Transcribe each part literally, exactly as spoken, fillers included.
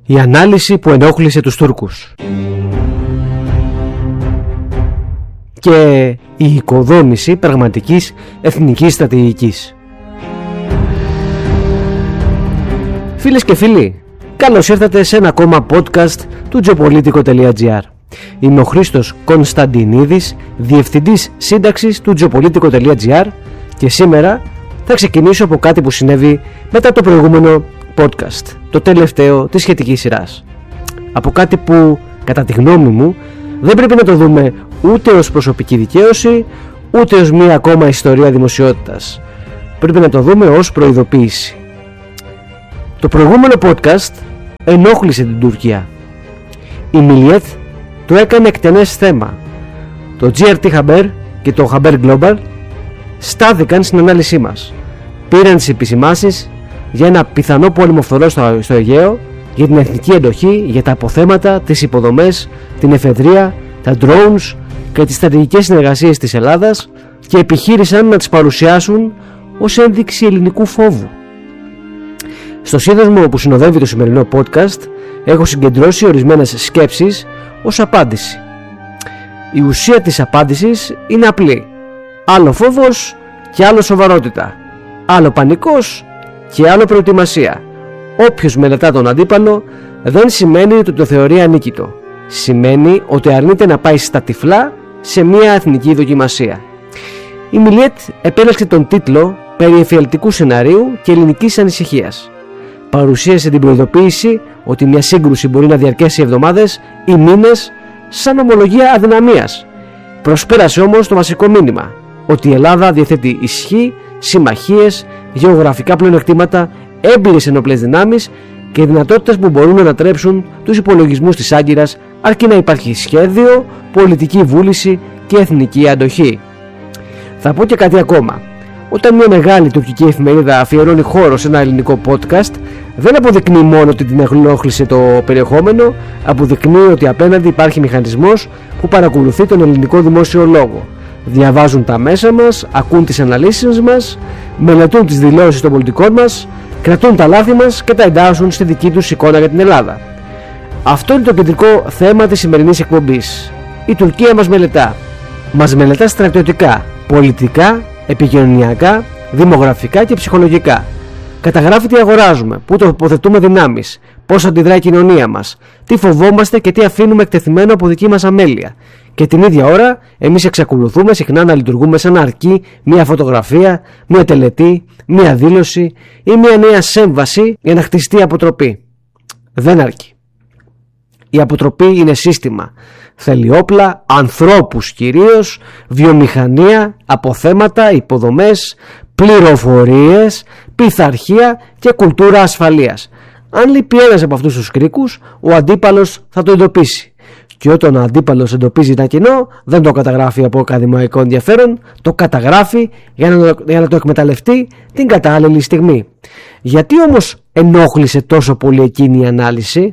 Η ανάλυση που ενόχλησε τους Τούρκους και η οικοδόμηση πραγματικής εθνικής στρατηγικής. Φίλες και φίλοι, καλώς ήρθατε σε ένα ακόμα podcast του geopolitico τελεία gr. Είμαι ο Χρήστος Κωνσταντινίδης, διευθυντής σύνταξης του geopolitico τελεία gr και σήμερα θα ξεκινήσω από κάτι που συνέβη μετά το προηγούμενο podcast, το τελευταίο της σχετικής σειράς. Από κάτι που, κατά τη γνώμη μου, δεν πρέπει να το δούμε ούτε ως προσωπική δικαίωση, ούτε ως μία ακόμα ιστορία δημοσιότητας. Πρέπει να το δούμε ως προειδοποίηση. Το προηγούμενο podcast ενόχλησε την Τουρκία. Η Μιλιέτ το έκανε εκτενές θέμα. Το τζι αρ τι Haber και το Haber Global στάθηκαν στην ανάλυση μας. Πήραν τις επισημάνσεις για ένα πιθανό πόλεμο φθορό στο, στο Αιγαίο, για την εθνική εντοχή, για τα αποθέματα, τις υποδομές, την εφεδρεία, τα drones και τις στρατηγικές συνεργασίες της Ελλάδας και επιχείρησαν να τις παρουσιάσουν ως ένδειξη ελληνικού φόβου. Στο σύνδεσμο που συνοδεύει το σημερινό podcast έχω συγκεντρώσει ορισμένες σκέψεις ως απάντηση. Η ουσία της απάντησης είναι απλή. Άλλο φόβος και άλλο σοβαρότητα. Άλλο πανικός και άλλο προετοιμασία. Όποιος μελετά τον αντίπαλο δεν σημαίνει ότι το θεωρεί ανίκητο. Σημαίνει ότι αρνείται να πάει στα τυφλά σε μια εθνική δοκιμασία. Η Μιλιέτ επέλεξε τον τίτλο περί εφιαλτικού σεναρίου και ελληνικής ανησυχίας. Παρουσίασε την προειδοποίηση ότι μια σύγκρουση μπορεί να διαρκέσει εβδομάδες ή μήνες σαν ομολογία αδυναμίας. Προσπέρασε όμως το βασικό μήνυμα, ότι η Ελλάδα διαθέτει ισχύ, συμμαχίες, γεωγραφικά πλεονεκτήματα, έμπειρες ενόπλες δυνάμεις και δυνατότητες που μπορούν να ανατρέψουν τους υπολογισμούς της Άγκυρας, αρκεί να υπάρχει σχέδιο, πολιτική βούληση και εθνική αντοχή. Θα πω και κάτι ακόμα. Όταν μια μεγάλη τουρκική εφημερίδα αφιερώνει χώρο σε ένα ελληνικό podcast, δεν αποδεικνύει μόνο ότι την ενόχλησε το περιεχόμενο, αποδεικνύει ότι απέναντι υπάρχει μηχανισμός που παρακολουθεί τον ελληνικό δημόσιο λόγο. Διαβάζουν τα μέσα μας, ακούν τις αναλύσεις μας, μελετούν τις δηλώσεις των πολιτικών μας, κρατούν τα λάθη μας και τα εντάσσουν στη δική τους εικόνα για την Ελλάδα. Αυτό είναι το κεντρικό θέμα της σημερινής εκπομπής. Η Τουρκία μας μελετά. Μας μελετά στρατιωτικά, πολιτικά, επικοινωνιακά, δημογραφικά και ψυχολογικά. Καταγράφει τι αγοράζουμε, πού τοποθετούμε δυνάμεις, πώς αντιδρά η κοινωνία μας, τι φοβόμαστε και τι αφήνουμε εκτεθειμένο από δική μας αμέλεια. Και την ίδια ώρα εμείς εξακολουθούμε συχνά να λειτουργούμε σαν να αρκεί μια φωτογραφία, μια τελετή, μια δήλωση ή μια νέα σύμβαση για να χτιστεί αποτροπή. Δεν αρκεί. Η αποτροπή είναι σύστημα. Θέλει όπλα, ανθρώπους κυρίως, βιομηχανία, αποθέματα, υποδομές, πληροφορίες, πειθαρχία και κουλτούρα ασφαλείας. Αν λείπει ένας από αυτούς τους κρίκους, ο αντίπαλος θα το εντοπίσει. Και όταν ο αντίπαλος εντοπίζει ένα κοινό, δεν το καταγράφει από ακαδημαϊκό ενδιαφέρον, το καταγράφει για να, για να το εκμεταλλευτεί την κατάλληλη στιγμή. Γιατί όμως ενόχλησε τόσο πολύ εκείνη η ανάλυση?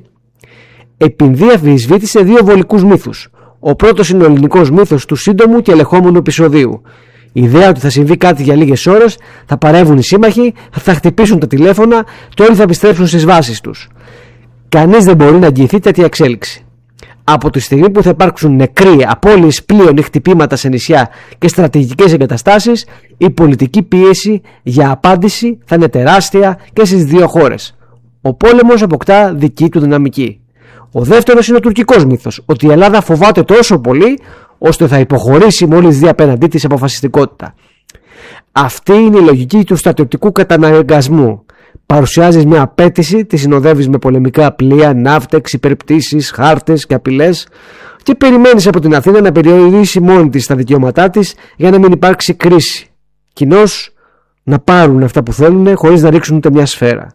Επειδή αμφισβήτησε δύο βολικούς μύθους. Ο πρώτος είναι ο ελληνικός μύθος του σύντομου και ελεγχόμενου επεισοδίου. Η ιδέα ότι θα συμβεί κάτι για λίγες ώρες, θα παρεύουν οι σύμμαχοι, θα χτυπήσουν τα τηλέφωνα και όλοι θα επιστρέψουν στις βάσεις τους. Κανείς δεν μπορεί να αγγιηθεί τέτοια εξέλιξη. Από τη στιγμή που θα υπάρξουν νεκροί, απώλειες πλοίων ή χτυπήματα σε νησιά και στρατηγικές εγκαταστάσεις, η πολιτική πίεση για απάντηση θα είναι τεράστια και στις δύο χώρες. Ο πόλεμος αποκτά δική του δυναμική. Ο δεύτερος είναι ο τουρκικός μύθος, ότι η Ελλάδα φοβάται τόσο πολύ ώστε θα υποχωρήσει μόλις δει απέναντί της αποφασιστικότητα. Αυτή είναι η λογική του στρατιωτικού καταναγκασμού. Παρουσιάζεις μια απέτηση, τη συνοδεύεις με πολεμικά πλοία, ναύτες, υπερπτήσεις, χάρτες και απειλές και περιμένεις από την Αθήνα να περιορίσει μόνη της τα δικαιώματά της για να μην υπάρξει κρίση. Κοινώς να πάρουν αυτά που θέλουν χωρίς να ρίξουν ούτε μια σφαίρα.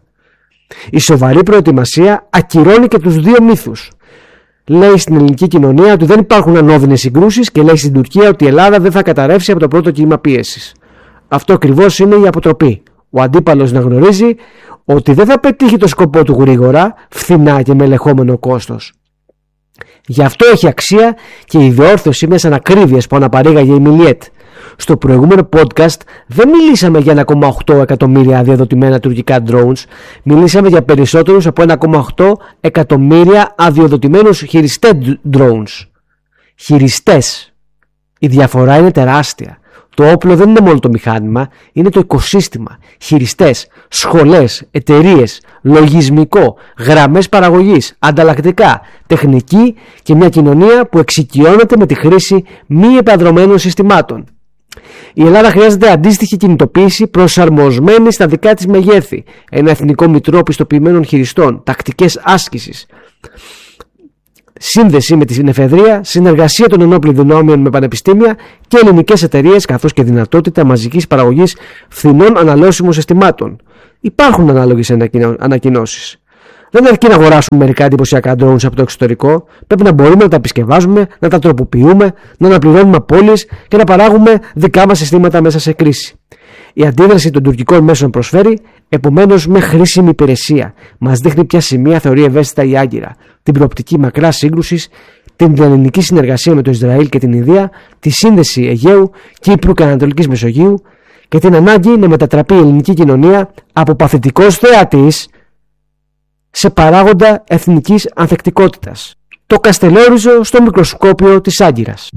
Η σοβαρή προετοιμασία ακυρώνει και τους δύο μύθους. Λέει στην ελληνική κοινωνία ότι δεν υπάρχουν ανώδυνες συγκρούσεις και λέει στην Τουρκία ότι η Ελλάδα δεν θα καταρρεύσει από το πρώτο κύμα πίεσης. Αυτό ακριβώς είναι η αποτροπή. Ο αντίπαλος να γνωρίζει ότι δεν θα πετύχει το σκοπό του γρήγορα, φθηνά και με ελεγχόμενο κόστος. Γι' αυτό έχει αξία και η διόρθωση μιας ανακρίβειας που αναπαρήγαγε η Μιλιέτ. Στο προηγούμενο podcast δεν μιλήσαμε για ένα κόμμα οκτώ εκατομμύρια αδειοδοτημένα τουρκικά drones, μιλήσαμε για περισσότερους από ένα κόμμα οκτώ εκατομμύρια αδειοδοτημένους χειριστές drones. Χειριστές. Η διαφορά είναι τεράστια. Το όπλο δεν είναι μόνο το μηχάνημα, είναι το οικοσύστημα. Χειριστές, σχολές, εταιρείες, λογισμικό, γραμμές παραγωγής, ανταλλακτικά, τεχνική και μια κοινωνία που εξοικειώνεται με τη χρήση μη επανδρωμένων συστημάτων. Η Ελλάδα χρειάζεται αντίστοιχη κινητοποίηση προσαρμοσμένη στα δικά της μεγέθη. Ένα εθνικό μητρό πιστοποιημένων χειριστών, τακτικές άσκησης, σύνδεση με την εφεδρεία, συνεργασία των ενόπλων δυνάμεων με πανεπιστήμια και ελληνικές εταιρείες, καθώς και δυνατότητα μαζικής παραγωγής φθηνών αναλώσιμων συστημάτων. Υπάρχουν ανάλογες ανακοινώσεις. Δεν αρκεί να αγοράσουμε μερικά εντυπωσιακά drones από το εξωτερικό. Πρέπει να μπορούμε να τα επισκευάζουμε, να τα τροποποιούμε, να αναπληρώνουμε απώλειες και να παράγουμε δικά μας συστήματα μέσα σε κρίση. Η αντίδραση των τουρκικών μέσων προσφέρει, επομένως, με χρήσιμη υπηρεσία. Μας δείχνει ποια σημεία θεωρεί ευαίσθητα η Άγκυρα, την προοπτική μακράς σύγκρουσης, την ελληνική συνεργασία με το Ισραήλ και την Ινδία, τη σύνδεση Αιγαίου, Κύπρου και Ανατολικής Μεσογείου και την ανάγκη να μετατραπεί η ελληνική κοινωνία από παθητικός θεατής σε παράγοντα εθνικής ανθεκτικότητας. Το Καστελόριζο στο μικροσκόπιο της Άγκυρας.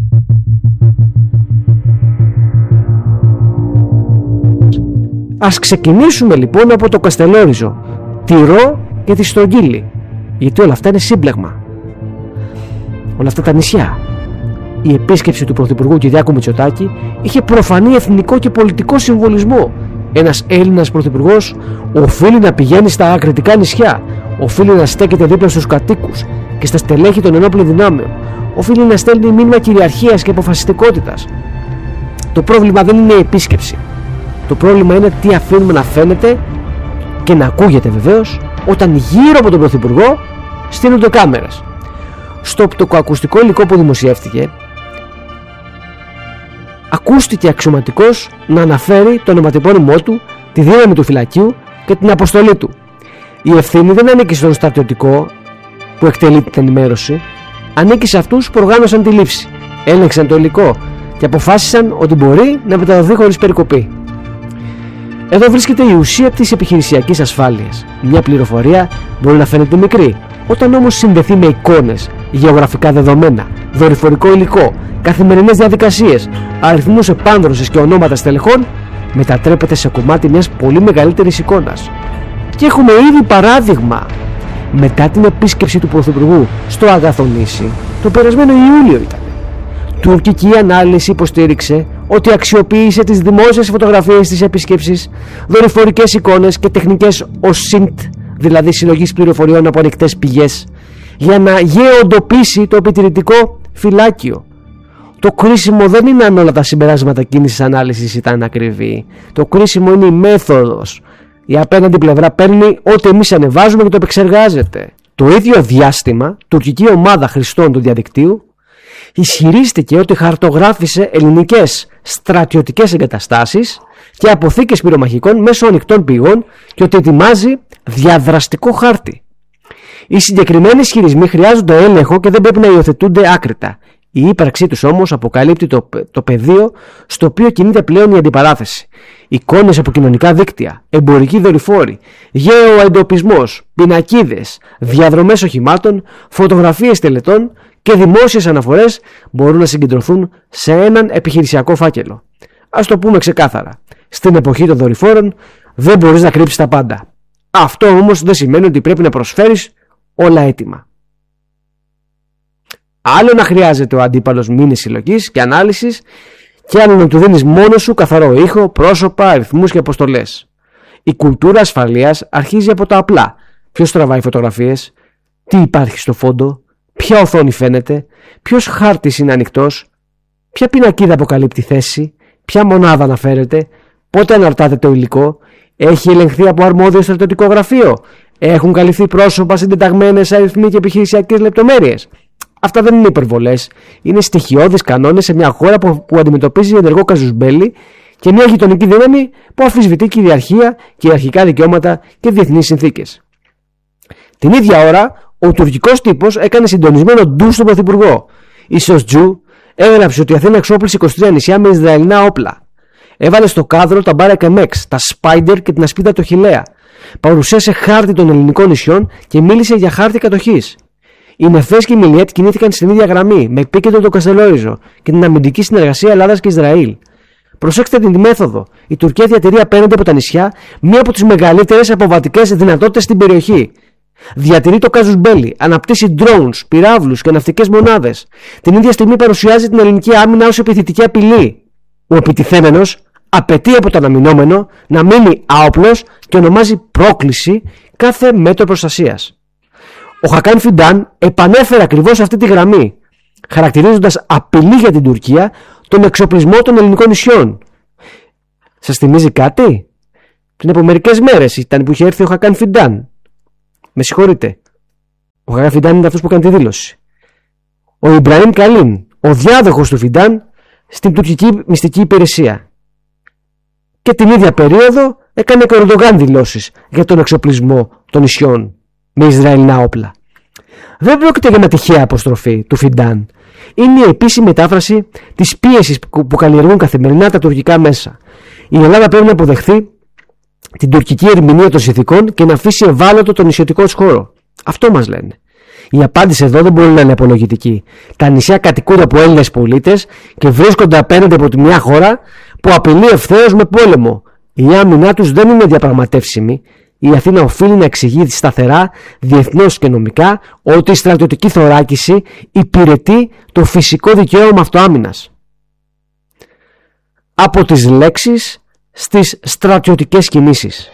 Ας ξεκινήσουμε λοιπόν από το Καστελόριζο, τη Ρο και τη Στρογγύλη, γιατί όλα αυτά είναι σύμπλεγμα. Όλα αυτά τα νησιά. Η επίσκεψη του Πρωθυπουργού Κυριάκου Μητσοτάκη είχε προφανή εθνικό και πολιτικό συμβολισμό. Ένας Έλληνας πρωθυπουργός οφείλει να πηγαίνει στα ακριτικά νησιά, οφείλει να στέκεται δίπλα στους κατοίκους και στα στελέχη των ενόπλων δυνάμεων, οφείλει να στέλνει μήνυμα κυριαρχίας και αποφασιστικότητας. Το πρόβλημα δεν είναι η επίσκεψη. Το πρόβλημα είναι τι αφήνουμε να φαίνεται και να ακούγεται βεβαίως όταν γύρω από τον Πρωθυπουργό στείνονται κάμερες. Στο οπτικοακουστικό υλικό που δημοσιεύτηκε, ακούστηκε αξιωματικός να αναφέρει το ονοματεπώνυμό του, τη δύναμη του φυλακίου και την αποστολή του. Η ευθύνη δεν ανήκει στον στρατιωτικό που εκτελεί την ενημέρωση, ανήκει σε αυτούς που οργάνωσαν τη λήψη, έλεγξαν το υλικό και αποφάσισαν ότι μπορεί να μεταδοθεί χωρίς περικοπή. Εδώ βρίσκεται η ουσία της επιχειρησιακής ασφάλειας. Μια πληροφορία μπορεί να φαίνεται μικρή, όταν όμως συνδεθεί με εικόνες, γεωγραφικά δεδομένα, δορυφορικό υλικό, καθημερινές διαδικασίες, αριθμούς επάνδρωσης και ονόματα στελεχών, μετατρέπεται σε κομμάτι μιας πολύ μεγαλύτερης εικόνας. Και έχουμε ήδη παράδειγμα. Μετά την επίσκεψη του Πρωθυπουργού στο Αγαθονήσι, το περασμένο Ιούλιο ήταν, τουρκική ανάλυση υποστήριξε ότι αξιοποίησε τις δημόσιες φωτογραφίες της επίσκεψης, δορυφορικές εικόνες και τεχνικές ο σιντ, δηλαδή συλλογής πληροφοριών από ανοιχτές πηγές, για να γεωντοπίσει το επιτηρητικό φυλάκιο. Το κρίσιμο δεν είναι αν όλα τα συμπεράσματα κίνησης ανάλυσης ήταν ακριβή. Το κρίσιμο είναι η μέθοδος. Η απέναντι πλευρά παίρνει ό,τι εμείς ανεβάζουμε και το επεξεργάζεται. Το ίδιο διάστημα, τουρκική ομάδα χρηστών του διαδικτύου ισχυρίστηκε ότι χαρτογράφησε ελληνικές στρατιωτικές εγκαταστάσεις και αποθήκες πυρομαχικών μέσω ανοιχτών πηγών και ότι ετοιμάζει διαδραστικό χάρτη. Οι συγκεκριμένοι ισχυρισμοί χρειάζονται έλεγχο και δεν πρέπει να υιοθετούνται άκρητα. Η ύπαρξή τους όμως αποκαλύπτει το, το πεδίο στο οποίο κινείται πλέον η αντιπαράθεση. Εικόνες από κοινωνικά δίκτυα, εμπορικοί δορυφόροι, γεωεντοπισμός, πινακίδες, διαδρομές οχημάτων, φωτογραφίες τελετών και δημόσιες αναφορές μπορούν να συγκεντρωθούν σε έναν επιχειρησιακό φάκελο. Ας το πούμε ξεκάθαρα. Στην εποχή των δορυφόρων δεν μπορείς να κρύψεις τα πάντα. Αυτό όμως δεν σημαίνει ότι πρέπει να προσφέρεις όλα έτοιμα. Άλλο να χρειάζεται ο αντίπαλος μήνες συλλογής και ανάλυσης και άλλο να του δίνεις μόνο σου καθαρό ήχο, πρόσωπα, αριθμούς και αποστολές. Η κουλτούρα ασφαλείας αρχίζει από τα απλά. Ποιος τραβάει φωτογραφίες, τι υπάρχει στο φόντο, ποια οθόνη φαίνεται, ποιος χάρτης είναι ανοιχτός, ποια πινακίδα αποκαλύπτει θέση, ποια μονάδα αναφέρεται, πότε αναρτάται το υλικό, έχει ελεγχθεί από αρμόδιο στρατιωτικό γραφείο, έχουν καλυφθεί πρόσωπα συντεταγμένες αριθμοί και επιχειρησιακές λεπτομέρειες. Αυτά δεν είναι υπερβολές. Είναι στοιχειώδεις κανόνες σε μια χώρα που, που αντιμετωπίζει ενεργό καζουσμπέλι και μια γειτονική δύναμη που αμφισβητεί κυριαρχία, κυριαρχικά δικαιώματα και διεθνείς συνθήκες. Την ίδια ώρα, ο τουρκικός τύπος έκανε συντονισμένο ντου στον Πρωθυπουργό. Η Σοστζού έγραψε ότι η Αθήνα εξόπλησε είκοσι τρία νησιά με Ισραηλινά όπλα. Έβαλε στο κάδρο τα Μπάρακ εμ εξ, τα Spider και την ασπίδα Τοχιλέα. Παρουσίασε χάρτη των ελληνικών νησιών και μίλησε για χάρτη κατοχής. Οι Νεφές και οι Μιλιέτ κινήθηκαν στην ίδια γραμμή, με επίκεντρο τον Καστελόριζο και την αμυντική συνεργασία Ελλάδας και Ισραήλ. Προσέξτε την μέθοδο. Η Τουρκία διατηρεί απέναντι από τα νησιά μία από τις μεγαλύτερες αποβατικές δυνατότητες στην περιοχή. Διατηρεί το κάζους μπέλι, αναπτύσσει drones, πυράβλους και ναυτικές μονάδες. Την ίδια στιγμή παρουσιάζει την ελληνική άμυνα ως επιθετική απειλή. Ο επιτιθέμενος απαιτεί από τον αμυνόμενο να μείνει άοπλος και ονομάζει πρόκληση κάθε μέτρο προστασίας. Ο Χακάν Φιντάν επανέφερε ακριβώς αυτή τη γραμμή, χαρακτηρίζοντας απειλή για την Τουρκία τον εξοπλισμό των ελληνικών νησιών. Σας θυμίζει κάτι? Πριν από μερικές μέρες ήταν που είχε έρθει ο Χακάν Φιντάν. Με συγχωρείτε. Ο Χακάν Φιντάν είναι αυτός που έκανε τη δήλωση. Ο Ιμπραήμ Καλίν, ο διάδοχος του Φιντάν στην τουρκική μυστική υπηρεσία. Και την ίδια περίοδο έκανε και ο Ερντογάν δηλώσεις για τον εξοπλισμό των νησιών με Ισραηλινά όπλα. Δεν πρόκειται για μια τυχαία αποστροφή του Φιντάν. Είναι η επίσημη μετάφραση της πίεσης που καλλιεργούν καθημερινά τα τουρκικά μέσα. Η Ελλάδα πρέπει να αποδεχθεί την τουρκική ερμηνεία των συνθηκών και να αφήσει ευάλωτο τον νησιωτικό της χώρο. Αυτό μας λένε. Η απάντηση εδώ δεν μπορεί να είναι απολογητική. Τα νησιά κατοικούνται από Έλληνες πολίτες και βρίσκονται απέναντι από τη μια χώρα που απειλεί ευθέως με πόλεμο. Η άμυνά τους δεν είναι διαπραγματεύσιμη. Η Αθήνα οφείλει να εξηγεί σταθερά, διεθνώς και νομικά, ότι η στρατιωτική θωράκιση υπηρετεί το φυσικό δικαίωμα αυτοάμυνας. Από τις λέξεις στις στρατιωτικές κινήσεις.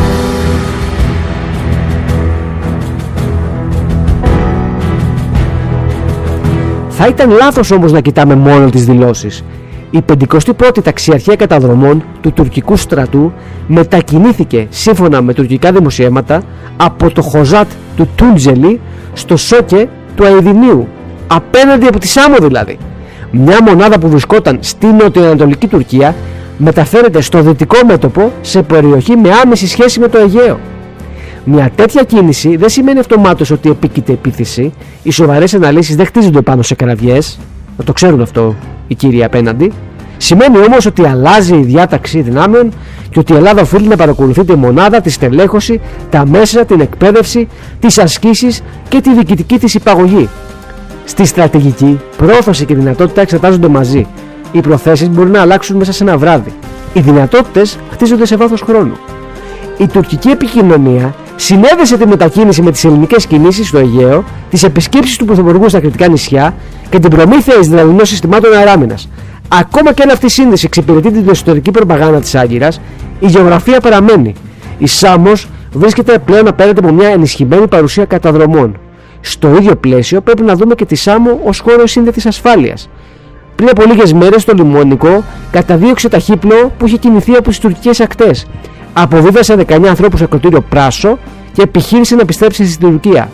Θα ήταν λάθος όμως να κοιτάμε μόνο τις δηλώσεις. Η πενηκοστή πρώτη ταξιαρχία καταδρομών του τουρκικού στρατού μετακινήθηκε σύμφωνα με τουρκικά δημοσιεύματα από το Χοζάτ του Τούντζελι στο Σόκε του Αιδινίου, απέναντι από τη Σάμο δηλαδή. Μια μονάδα που βρισκόταν στη νοτιοανατολική Τουρκία μεταφέρεται στο δυτικό μέτωπο σε περιοχή με άμεση σχέση με το Αιγαίο. Μια τέτοια κίνηση δεν σημαίνει αυτομάτως ότι επίκειται επίθεση. Οι σοβαρές αναλύσεις δεν χτίζονται πάνω σε κραυγές, να το ξέρουν αυτό οι κύριοι απέναντι. Σημαίνει όμως ότι αλλάζει η διάταξη δυνάμεων και ότι η Ελλάδα οφείλει να παρακολουθεί τη μονάδα, τη στελέχωση, τα μέσα, την εκπαίδευση, τις ασκήσεις και τη διοικητική της υπαγωγή. Στη στρατηγική, πρόφαση και δυνατότητα εξετάζονται μαζί. Οι προθέσεις μπορεί να αλλάξουν μέσα σε ένα βράδυ. Οι δυνατότητες χτίζονται σε βάθος χρόνου. Η τουρκική επικοινωνία συνέδεσε τη μετακίνηση με τις ελληνικές κινήσεις στο Αιγαίο, τις επισκέψεις του Πρωθυπουργού στα Κρητικά νησιά και την προμήθεια Ισραηλινών συστημάτων αεράμινας. Ακόμα και αν αυτή η σύνδεση εξυπηρετεί την εσωτερική προπαγάνδα της Άγκυρας, η γεωγραφία παραμένει. Η Σάμος βρίσκεται πλέον απέναντι από μια ενισχυμένη παρουσία καταδρομών. Στο ίδιο πλαίσιο πρέπει να δούμε και τη Σάμο ως χώρο σύνδετης ασφάλειας. Πριν από λίγες μέρες το λιμονικό καταδίωξε ταχύπλοο που είχε κινηθεί από τις τουρκικές ακτές. Αποβίβασε δεκαεννιά ανθρώπους σε ακροτήριο Πράσο και επιχείρησε να επιστρέψει στην Τουρκία.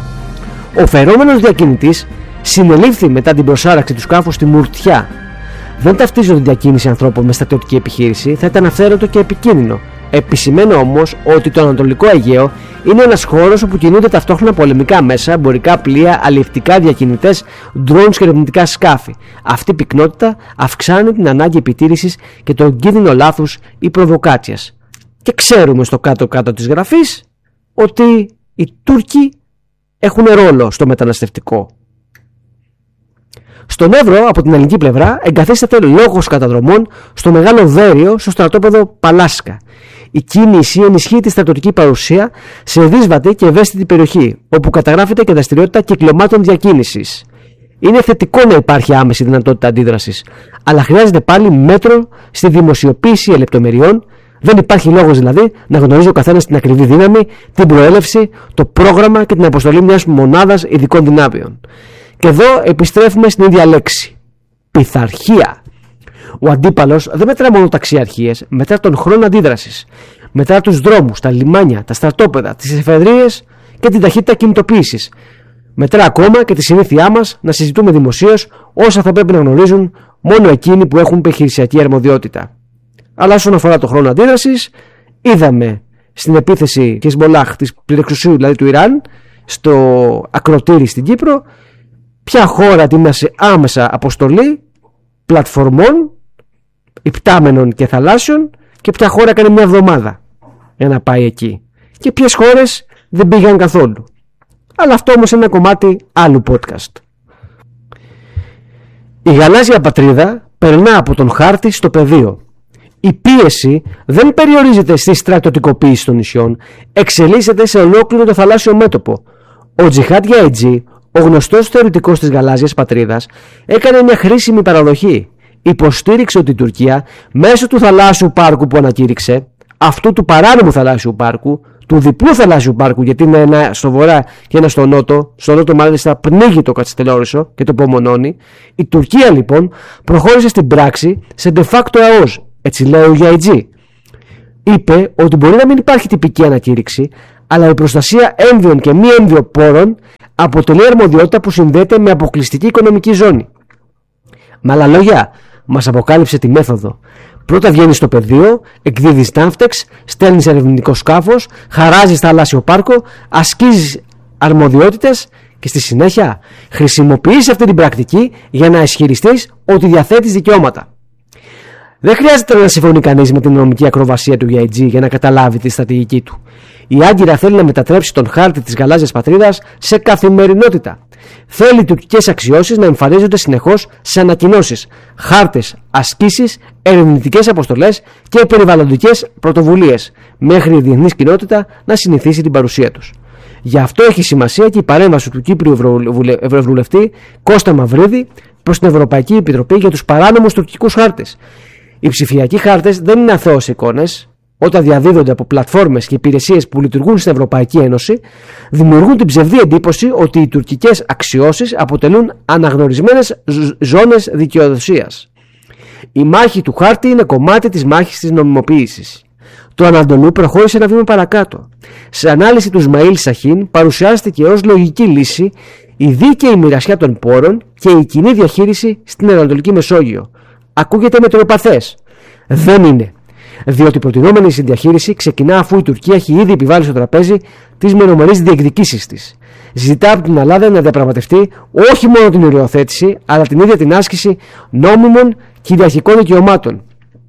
Ο φερόμενος διακινητής συνελήφθη μετά την προσάραξη του σκάφους στη Μουρτιά. Δεν ταυτίζονται τη διακίνηση ανθρώπων με στρατιωτική επιχείρηση, θα ήταν αυθαίρετο και επικίνδυνο. Επισημαίνω όμως ότι το Ανατολικό Αιγαίο είναι ένας χώρος όπου κινούνται ταυτόχρονα πολεμικά μέσα, εμπορικά πλοία, αλλιευτικά διακινητές, drones και ερευνητικά σκάφη. Αυτή η πυκνότητα αυξάνει την ανάγκη επιτήρησης και τον κίνδυνο λάθους ή προβοκάτσιας. Και ξέρουμε στο κάτω-κάτω της γραφής ότι οι Τούρκοι έχουν ρόλο στο μεταναστευτικό. Στον Εύρο, από την ελληνική πλευρά, εγκαθίσταται λόγος καταδρομών στο Μεγάλο Δέριο, στο στρατόπεδο Παλάσκα. Η κίνηση ενισχύει τη στρατιωτική παρουσία σε δύσβατη και ευαίσθητη περιοχή, όπου καταγράφεται και δραστηριότητα κυκλωμάτων διακίνησης. Είναι θετικό να υπάρχει άμεση δυνατότητα αντίδρασης, αλλά χρειάζεται πάλι μέτρο στη δημοσιοποίηση λεπτομεριών. Δεν υπάρχει λόγος δηλαδή να γνωρίζει ο καθένας την ακριβή δύναμη, την προέλευση, το πρόγραμμα και την αποστολή μιας μονάδας ειδικών δυνάμεων. Και εδώ επιστρέφουμε στην ίδια λέξη. Πειθαρχία. Ο αντίπαλος δεν μετρά μόνο ταξιαρχίες, μετρά τον χρόνο αντίδρασης. Μετρά τους δρόμους, τα λιμάνια, τα στρατόπεδα, τις εφεδρείες και την ταχύτητα κινητοποίησης. Μετρά ακόμα και τη συνήθειά μας να συζητούμε δημοσίως όσα θα πρέπει να γνωρίζουν μόνο εκείνοι που έχουν επιχειρησιακή αρμοδιότητα. Αλλά όσον αφορά το χρόνο αντίδρασης, είδαμε στην επίθεση Χεσμολάχ της πληρεξουσίου δηλαδή του Ιράν στο ακροτήρι στην Κύπρο ποια χώρα ετοίμασε άμεσα αποστολή πλατφορμών, υπτάμενων και θαλάσσιων, και ποια χώρα έκανε μια εβδομάδα για να πάει εκεί, και ποιες χώρες δεν πήγαν καθόλου. Αλλά αυτό όμως είναι ένα κομμάτι άλλου podcast. Η γαλάζια πατρίδα περνά από τον χάρτη στο πεδίο. Η πίεση δεν περιορίζεται στη στρατιωτικοποίηση των νησιών, εξελίσσεται σε ολόκληρο το θαλάσσιο μέτωπο. Ο Τζιχάντ Γιαιτζή, ο γνωστός θεωρητικός της γαλάζιας πατρίδας, έκανε μια χρήσιμη παραδοχή. Υποστήριξε ότι η Τουρκία, μέσω του θαλάσσιου πάρκου που ανακήρυξε, αυτού του παράνομου θαλάσσιου πάρκου, του διπλού θαλάσσιου πάρκου, γιατί είναι ένα στο βορρά και ένα στο νότο, στο νότο μάλιστα πνίγει το Κατσιτελόρισο και το Πομονώνει, η Τουρκία λοιπόν προχώρησε στην πράξη σε de facto ΑΟΣ, έτσι λέει ο Γιαιτζή. Είπε ότι μπορεί να μην υπάρχει τυπική ανακήρυξη, αλλά η προστασία έμβιων και μη έμβιων πόρων αποτελεί αρμοδιότητα που συνδέεται με αποκλειστική οικονομική ζώνη. Με άλλα λόγια, μας αποκάλυψε τη μέθοδο. Πρώτα βγαίνεις στο πεδίο, εκδίδεις ναύτεξ, στέλνεις ερευνητικό σκάφος, χαράζεις θαλάσσιο πάρκο, ασκείς αρμοδιότητες και στη συνέχεια χρησιμοποιείς αυτή την πρακτική για να ισχυριστείς ότι διαθέτεις δικαιώματα. Δεν χρειάζεται να συμφωνεί κανείς με την νομική ακροβασία του Γιαιτζή για να καταλάβει τη στρατηγική του. Η Άγκυρα θέλει να μετατρέψει τον χάρτη της γαλάζιας πατρίδας σε καθημερινότητα. Θέλει οι τουρκικές αξιώσεις να εμφανίζονται συνεχώς σε ανακοινώσεις, χάρτες, ασκήσεις, ερευνητικές αποστολές και περιβαλλοντικές πρωτοβουλίες, μέχρι η διεθνής κοινότητα να συνηθίσει την παρουσία τους. Γι' αυτό έχει σημασία και η παρέμβαση του Κύπριου Ευρωβουλευτή Κώστα Μαυρίδη προς την Ευρωπαϊκή Επιτροπή για τους παράνομους τουρκικούς χάρτες. Οι ψηφιακοί χάρτες δεν είναι αθώες εικόνες. Όταν διαδίδονται από πλατφόρμες και υπηρεσίες που λειτουργούν στην Ευρωπαϊκή Ένωση, δημιουργούν την ψευδή εντύπωση ότι οι τουρκικές αξιώσεις αποτελούν αναγνωρισμένες ζώνες δικαιοδοσίας. Η μάχη του χάρτη είναι κομμάτι της μάχης της νομιμοποίησης. Το Ανατολού προχώρησε ένα βήμα παρακάτω. Σε ανάλυση του Ισμαήλ Σαχίν παρουσιάστηκε ως λογική λύση η δίκαιη μοιρασιά των πόρων και η κοινή διαχείριση στην Ανατολική Μεσόγειο. Ακούγεται μετριοπαθές. Δεν είναι. Διότι η προτινόμενη συνδιαχείριση ξεκινά αφού η Τουρκία έχει ήδη επιβάλει στο τραπέζι τις μενομερείς διεκδικήσεις της. Ζητά από την Ελλάδα να διαπραγματευτεί όχι μόνο την οριοθέτηση, αλλά την ίδια την άσκηση νόμιμων κυριαρχικών δικαιωμάτων.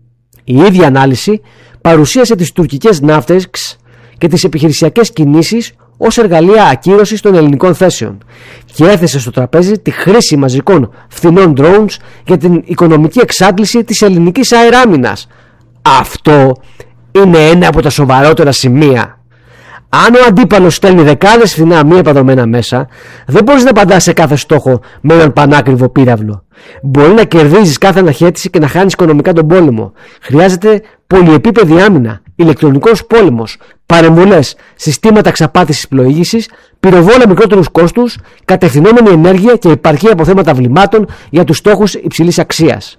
Η ίδια ανάλυση παρουσίασε τις τουρκικές ναύτεξ και τις επιχειρησιακές κινήσεις ως εργαλεία ακύρωσης των ελληνικών θέσεων και έθεσε στο τραπέζι τη χρήση μαζικών φθηνών drones για την οικονομική εξάντληση της ελληνικής αεράμινας. Αυτό είναι ένα από τα σοβαρότερα σημεία. Αν ο αντίπαλος στέλνει δεκάδες φθηνά μη επαδομένα μέσα, δεν μπορείς να απαντάς σε κάθε στόχο με έναν πανάκριβο πύραυλο. Μπορεί να κερδίζεις κάθε αναχέτηση και να χάνεις οικονομικά τον πόλεμο. Χρειάζεται πολυεπίπεδη άμυνα, ηλεκτρονικός πόλεμος, παρεμβολές, συστήματα εξαπάτησης πλοήγησης, πυροβόλα μικρότερους κόστους, κατευθυνόμενη ενέργεια και υπαρχή αποθέματα βλημάτων για τους στόχους υψηλής αξίας.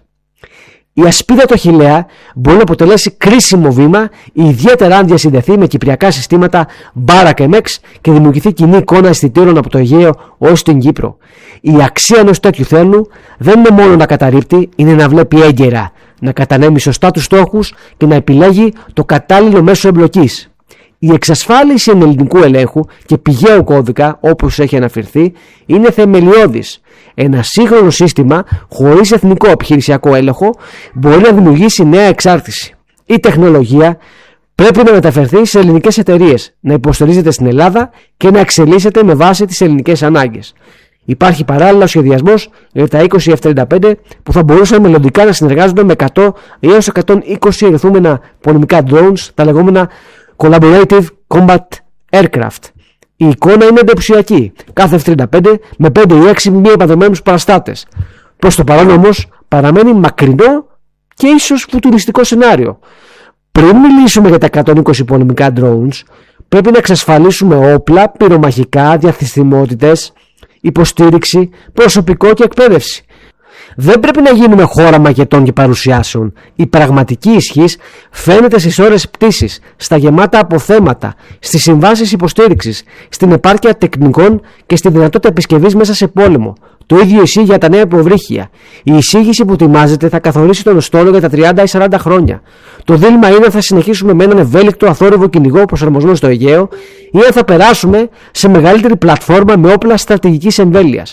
Η ασπίδα του Αχιλλέα μπορεί να αποτελέσει κρίσιμο βήμα, ιδιαίτερα αν διασυνδεθεί με κυπριακά συστήματα Μπάρακ εμ εξ και δημιουργηθεί κοινή εικόνα αισθητήρων από το Αιγαίο ως την Κύπρο. Η αξία ενός τέτοιου θέλου δεν είναι μόνο να καταρρίπτει, είναι να βλέπει έγκαιρα, να κατανέμει σωστά τους στόχους και να επιλέγει το κατάλληλο μέσο εμπλοκής. Η εξασφάλιση ενελληνικού ελέγχου και πηγαίου κώδικα, όπως έχει αναφερθεί, είναι θεμελιώδης. Ένα σύγχρονο σύστημα χωρίς εθνικό επιχειρησιακό έλεγχο μπορεί να δημιουργήσει νέα εξάρτηση. Η τεχνολογία πρέπει να μεταφερθεί σε ελληνικές εταιρείες, να υποστηρίζεται στην Ελλάδα και να εξελίσσεται με βάση τις ελληνικές ανάγκες. Υπάρχει παράλληλα ο σχεδιασμός για τα είκοσι εφ τριάντα πέντε που θα μπορούσαν μελλοντικά να συνεργάζονται με εκατό έως εκατόν είκοσι ερυθούμενα πολεμικά drones, τα λεγόμενα Collaborative Combat Aircraft. Η εικόνα είναι εντυπωσιακή. Κάθε εφ τριάντα πέντε με πέντε ή έξι μη επανδρομένους παραστάτες. Προς το παρόν όμως παραμένει μακρινό και ίσως φουτουριστικό σενάριο. Πριν μιλήσουμε για τα εκατόν είκοσι πολεμικά drones, πρέπει να εξασφαλίσουμε όπλα, πυρομαχικά, διαθυσιμότητες, υποστήριξη, προσωπικό και εκπαίδευση. Δεν πρέπει να γίνουμε χώρα μαγετών και παρουσιάσεων. Η πραγματική ισχύς φαίνεται στις ώρες πτήσης, στα γεμάτα αποθέματα, στις συμβάσεις υποστήριξης, στην επάρκεια τεχνικών και στη δυνατότητα επισκευής μέσα σε πόλεμο. Το ίδιο ισχύει για τα νέα υποβρύχια. Η εισήγηση που ετοιμάζεται θα καθορίσει τον στόλο για τα τριάντα ή σαράντα χρόνια. Το δίλημμα είναι αν θα συνεχίσουμε με έναν ευέλικτο αθόρυβο κυνηγό προσαρμοσμένο στο Αιγαίο ή αν θα περάσουμε σε μεγαλύτερη πλατφόρμα με όπλα στρατηγικής εμβέλειας.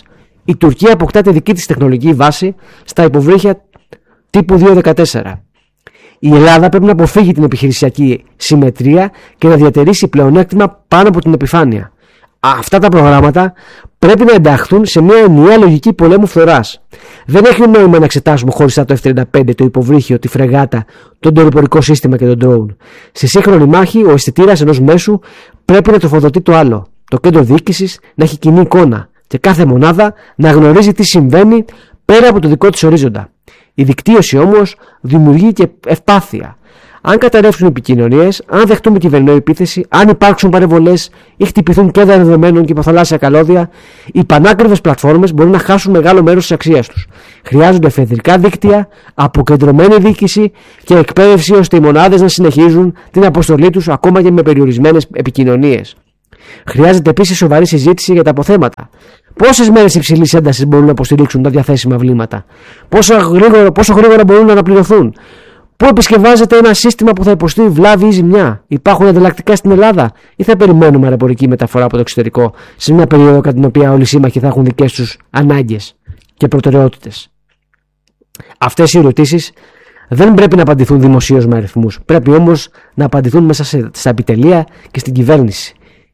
Η Τουρκία αποκτά τη δική της τεχνολογική βάση στα υποβρύχια τύπου δύο δεκατέσσερα. Η Ελλάδα πρέπει να αποφύγει την επιχειρησιακή συμμετρία και να διατηρήσει πλεονέκτημα πάνω από την επιφάνεια. Αυτά τα προγράμματα πρέπει να ενταχθούν σε μια ενιαία λογική πολέμου φθοράς. Δεν έχει νόημα να εξετάσουμε χωριστά το εφ τριάντα πέντε, το υποβρύχιο, τη φρεγάτα, το δορυφορικό σύστημα και τον ντρόουν. Στη σύγχρονη μάχη, ο αισθητήρας ενός μέσου πρέπει να τροφοδοτεί το άλλο. Το κέντρο διοίκησης να έχει κοινή εικόνα και κάθε μονάδα να γνωρίζει τι συμβαίνει πέρα από το δικό της ορίζοντα. Η δικτύωση όμως δημιουργεί και ευπάθεια. Αν καταρρεύσουν οι επικοινωνίες, αν δεχτούμε κυβερνοεπίθεση, αν υπάρξουν παρεμβολές ή χτυπηθούν κέντρα δεδομένων και υποθαλάσσια καλώδια, οι πανάκριβες πλατφόρμες μπορούν να χάσουν μεγάλο μέρος της αξίας τους. Χρειάζονται εφεδρικά δίκτυα, αποκεντρωμένη διοίκηση και εκπαίδευση ώστε οι μονάδες να συνεχίζουν την αποστολή τους ακόμα και με περιορισμένες επικοινωνίες. Χρειάζεται επίσης σοβαρή συζήτηση για τα αποθέματα. Πόσες μέρες υψηλής έντασης μπορούν να υποστηρίξουν τα διαθέσιμα βλήματα, πόσο γρήγορα, πόσο γρήγορα μπορούν να αναπληρωθούν. Πού επισκευάζεται ένα σύστημα που θα υποστεί βλάβη ή ζημιά? Υπάρχουν ανταλλακτικά στην Ελλάδα ή θα περιμένουμε αεροπορική μεταφορά από το εξωτερικό σε μια περίοδο κατά την οποία όλοι οι σύμμαχοι θα έχουν δικές τους ανάγκες και προτεραιότητες? Αυτές οι ερωτήσεις δεν πρέπει να απαντηθούν δημοσίως με αριθμούς. Πρέπει όμως να απαντηθούν μέσα στα επιτελεία και στην κυβέρνηση.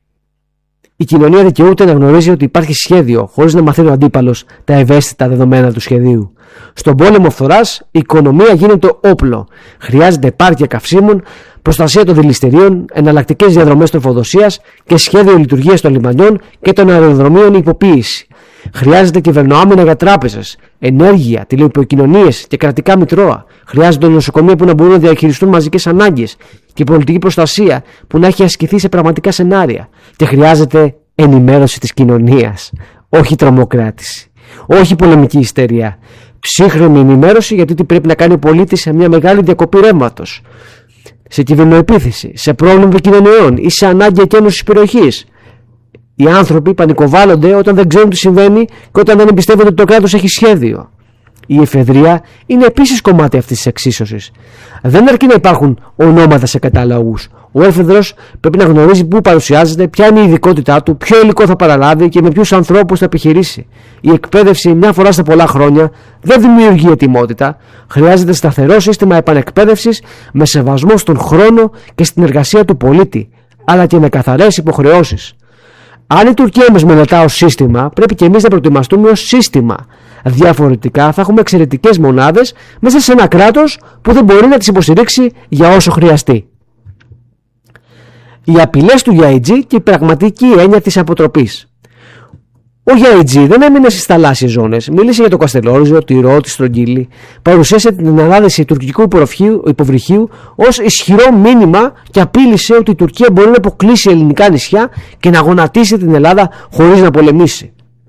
Η κοινωνία δικαιούται να γνωρίζει ότι υπάρχει σχέδιο, χωρίς να μαθαίνει ο αντίπαλος τα ευαίσθητα δεδομένα του σχεδίου. Στον πόλεμο φθοράς, η οικονομία γίνεται όπλο. Χρειάζεται επάρκεια καυσίμων, προστασία των δηληστηρίων, εναλλακτικές διαδρομές τροφοδοσίας και σχέδιο λειτουργίας των λιμανιών και των αεροδρομίων υποποίηση. Χρειάζεται κυβερνοάμυνα για τράπεζες, ενέργεια, τηλεπικοινωνίες και κρατικά μητρώα. Χρειάζονται νοσοκομεία που να μπορούν να διαχειριστούν μαζικές ανάγκες και πολιτική προστασία που να έχει ασκηθεί σε πραγματικά σενάρια. Και χρειάζεται ενημέρωση της κοινωνίας, όχι τρομοκράτηση, όχι πολεμική ιστερία. Ψύχρεμη ενημέρωση γιατί τι πρέπει να κάνει ο πολίτης σε μια μεγάλη διακοπή ρεύματος, σε κυβερνοεπίθεση, σε πρόβλημα επικοινωνιών ή σε ανάγκη εκένωσης περιοχής. Οι άνθρωποι πανικοβάλλονται όταν δεν ξέρουν τι συμβαίνει και όταν δεν εμπιστεύονται ότι το κράτος έχει σχέδιο. Η εφεδρεία είναι επίσης κομμάτι αυτής της εξίσωσης. Δεν αρκεί να υπάρχουν ονόματα σε καταλόγους. Ο έφεδρος πρέπει να γνωρίζει πού παρουσιάζεται, ποια είναι η ειδικότητά του, ποιο υλικό θα παραλάβει και με ποιους ανθρώπους θα επιχειρήσει. Η εκπαίδευση μια φορά στα πολλά χρόνια δεν δημιουργεί ετοιμότητα. Χρειάζεται σταθερό σύστημα επανεκπαίδευσης με σεβασμό στον χρόνο και στην εργασία του πολίτη, αλλά και με καθαρές υποχρεώσεις. Αν η Τουρκία μας μελετά ως σύστημα, πρέπει και εμείς να προετοιμαστούμε ως σύστημα. Διαφορετικά θα έχουμε εξαιρετικές μονάδες μέσα σε ένα κράτος που δεν μπορεί να τις υποστηρίξει για όσο χρειαστεί. Οι απειλές του Γιαιτζή και η πραγματική έννοια της αποτροπής. Ο Γιαιτζή δεν έμεινε στις θαλάσσιες ζώνες. Μίλησε για το Καστελόριζο, τη Ρο, τη Στρογγύλη. Παρουσίασε την ανάδεση τουρκικού υποβρυχίου ως ισχυρό μήνυμα και απείλησε ότι η Τουρκία μπορεί να αποκλείσει ελληνικά νησιά και να γονατίσει την Ελλάδα χωρίς να πολεμήσει.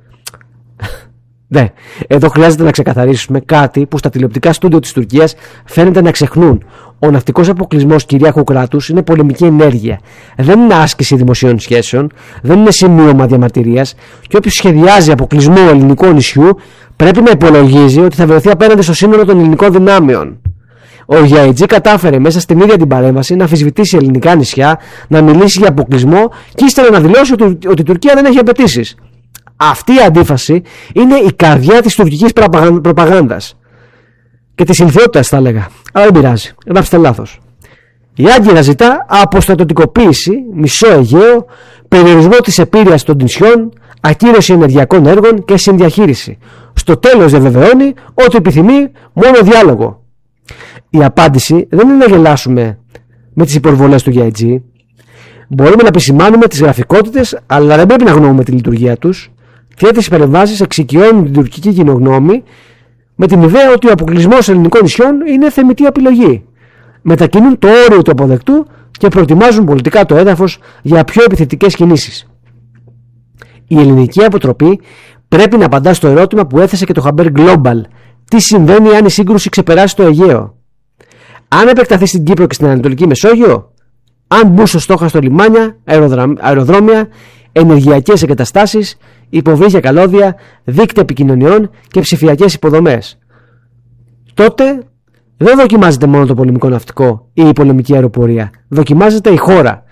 Ναι, εδώ χρειάζεται να ξεκαθαρίσουμε κάτι που στα τηλεοπτικά στούντιο της Τουρκίας φαίνεται να ξεχνούν. Ο ναυτικός αποκλεισμός κυρίαρχου κράτους είναι πολεμική ενέργεια. Δεν είναι άσκηση δημοσίων σχέσεων, δεν είναι σημείωμα διαμαρτυρίας και όποιος σχεδιάζει αποκλεισμό ελληνικού νησιού πρέπει να υπολογίζει ότι θα βρεθεί απέναντι στο σύνολο των ελληνικών δυνάμεων. Ο Γιαιτζή κατάφερε μέσα στην ίδια την παρέμβαση να αμφισβητήσει ελληνικά νησιά, να μιλήσει για αποκλεισμό και ύστερα να δηλώσει ότι, ότι η Τουρκία δεν έχει απαιτήσεις. Αυτή η αντίφαση είναι η καρδιά της τουρκικής προπαγάνδας και της ηλιθιότητας, θα έλεγα. Αλλά δεν πειράζει, γράψτε λάθος. Η Άγκυρα ζητά αποστρατιωτικοποίηση, μισό Αιγαίο, περιορισμό της επήρειας των νησιών, ακύρωση ενεργειακών έργων και συνδιαχείριση. Στο τέλος διαβεβαιώνει ότι επιθυμεί μόνο διάλογο. Η απάντηση δεν είναι να γελάσουμε με τις υπορβολές του Γιαιτζή. Μπορούμε να επισημάνουμε τις γραφικότητες, αλλά δεν πρέπει να γνωρούμε τη λειτουργία τους. Τέτοιες παρεμβάσεις εξοικειώνουν την τουρκική κοινογνώμη με την ιδέα ότι ο αποκλεισμός ελληνικών νησιών είναι θεμιτή επιλογή. Μετακινούν το όριο του αποδεκτού και προετοιμάζουν πολιτικά το έδαφος για πιο επιθετικές κινήσεις. Η ελληνική αποτροπή πρέπει να απαντά στο ερώτημα που έθεσε και το Haber Global. Τι συμβαίνει αν η σύγκρουση ξεπεράσει το Αιγαίο? Αν επεκταθεί στην Κύπρο και στην Ανατολική Μεσόγειο? Αν μπουν στο στόχαστρο λιμάνια, αεροδρόμια, ενεργειακές εγκαταστάσεις, υποβρύχια καλώδια, δίκτυα επικοινωνιών και ψηφιακές υποδομές? Τότε δεν δοκιμάζεται μόνο το πολεμικό ναυτικό ή η πολεμική αεροπορία. Δοκιμάζεται η χώρα.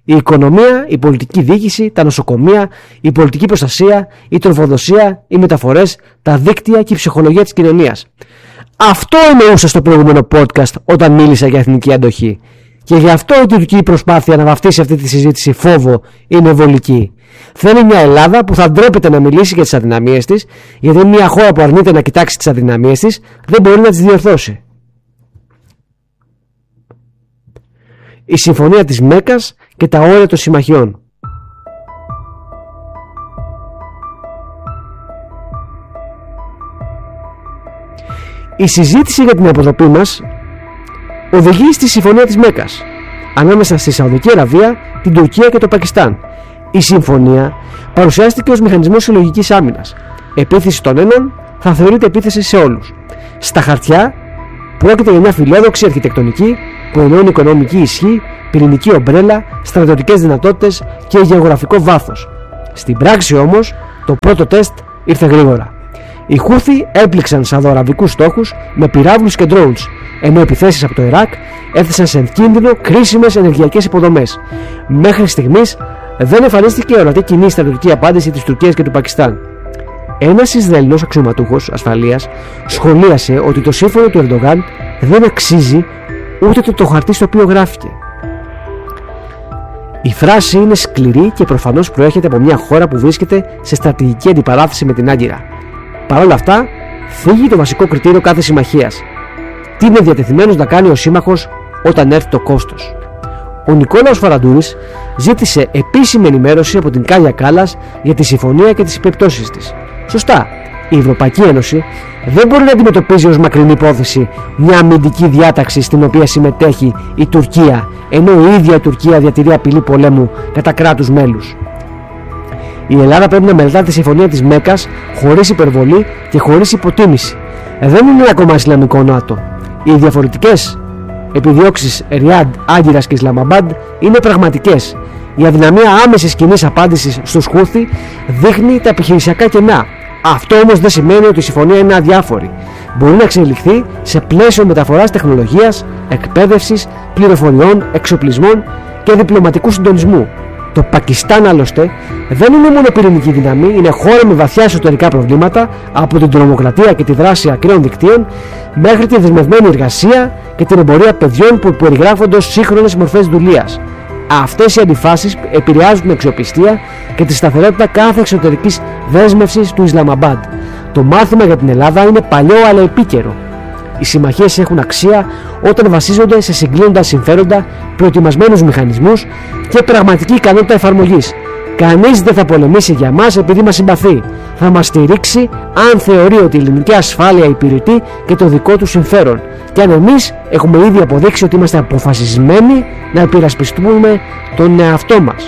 Η οικονομία, η πολιτική διοίκηση, τα νοσοκομεία, η πολιτική προστασία, η τροφοδοσία, οι μεταφορές, τα δίκτυα και η ψυχολογία της κοινωνίας. Αυτό εννοούσα στο προηγούμενο podcast όταν μίλησα για εθνική αντοχή. Και γι' αυτό η τουρκική προσπάθεια να βαφτίσει αυτή τη συζήτηση φόβο είναι βολική. Θέλει μια Ελλάδα που θα ντρέπεται να μιλήσει για τις αδυναμίες της, γιατί μια χώρα που αρνείται να κοιτάξει τις αδυναμίες της δεν μπορεί να τις διορθώσει. Η συμφωνία της Μέκκας και τα όρια των συμμαχιών. Η συζήτηση για την αποτροπή μας οδηγεί στη συμφωνία της Μέκκας ανάμεσα στη Σαουδική Αραβία, την Τουρκία και το Πακιστάν. Η συμφωνία παρουσιάστηκε ως μηχανισμός συλλογικής άμυνας. Επίθεση των έναν θα θεωρείται επίθεση σε όλους. Στα χαρτιά πρόκειται για μια φιλόδοξη αρχιτεκτονική που ενώνει οικονομική ισχύ, πυρηνική ομπρέλα, στρατιωτικές δυνατότητες και γεωγραφικό βάθος. Στην πράξη όμως το πρώτο τεστ ήρθε γρήγορα. Οι Χούθι έπληξαν σαουδοαραβικούς στόχους με πυράβλους και drones, ενώ επιθέσεις από το Ιράκ έθεσαν σε κίνδυνο κρίσιμες ενεργειακές υποδομές. Μέχρι στιγμής δεν εμφανίστηκε ορατή κοινή στρατιωτική απάντηση της Τουρκίας και του Πακιστάν. Ένας Ισραηλινός αξιωματούχος ασφαλείας σχολίασε ότι το σύμφωνο του Ερντογάν δεν αξίζει ούτε το, το χαρτί στο οποίο γράφηκε. Η φράση είναι σκληρή και προφανώς προέρχεται από μια χώρα που βρίσκεται σε στρατηγική αντιπαράθεση με την Άγκυρα. Παρ' όλα αυτά, φύγει το βασικό κριτήριο κάθε συμμαχίας. Τι είναι διατεθειμένος να κάνει ο σύμμαχος όταν έρθει το κόστος. Ο Νικόλαος Φαραντούρης ζήτησε επίσημη ενημέρωση από την Κάλια Κάλλας για τη συμφωνία και τις επιπτώσεις της. Σωστά, η Ευρωπαϊκή Ένωση δεν μπορεί να αντιμετωπίζει ως μακρινή υπόθεση μια αμυντική διάταξη στην οποία συμμετέχει η Τουρκία, ενώ η ίδια η Τουρκία διατηρεί απειλή πολέμου κατά κράτους μέλους. Η Ελλάδα πρέπει να μελετά τη συμφωνία της Μέκκας χωρίς υπερβολή και χωρίς υποτίμηση. Δεν είναι ακόμα Ισλαμικό ΝΑΤΟ. Οι διαφορετικές επιδιώξεις Ριάντ, Άγκυρας και Ισλαμαμπάντ είναι πραγματικές. Η αδυναμία άμεσης κοινής απάντησης στους Χούθι δείχνει τα επιχειρησιακά κενά. Αυτό όμως δεν σημαίνει ότι η συμφωνία είναι αδιάφορη. Μπορεί να εξελιχθεί σε πλαίσιο μεταφοράς τεχνολογίας, εκπαίδευσης, πληροφοριών, εξοπλισμών και διπλωματικού συντονισμού. Το Πακιστάν άλλωστε δεν είναι μόνο πυρηνική δύναμη, είναι χώρα με βαθιά εσωτερικά προβλήματα, από την τρομοκρατία και τη δράση ακραίων δικτύων μέχρι τη δεσμευμένη εργασία και την εμπορία παιδιών που περιγράφονται ως σύγχρονες μορφές δουλείας. Αυτές οι αντιφάσεις επηρεάζουν την αξιοπιστία και τη σταθερότητα κάθε εξωτερικής δέσμευσης του Ισλαμαμπάντ. Το μάθημα για την Ελλάδα είναι παλιό αλλά επίκαιρο. Οι συμμαχίες έχουν αξία όταν βασίζονται σε συγκλίνοντα συμφέροντα, προετοιμασμένους μηχανισμούς και πραγματική ικανότητα εφαρμογής. Κανείς δεν θα πολεμήσει για μας επειδή μας συμπαθεί. Θα μας στηρίξει αν θεωρεί ότι η ελληνική ασφάλεια υπηρετεί και το δικό του συμφέρον. Και αν εμείς έχουμε ήδη αποδείξει ότι είμαστε αποφασισμένοι να υπερασπιστούμε τον εαυτό μας.